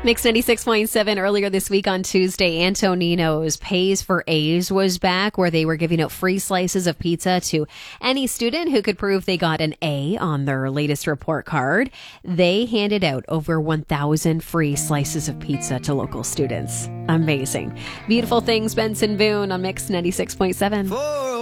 Mix 96.7 earlier this week on Tuesday, Antonino's Pays for A's was back, where they were giving out free slices of pizza to any student who could prove they got an A on their latest report card. They handed out over 1,000 free slices of pizza to local students. Amazing. Beautiful things, Benson Boone on Mix 96.7.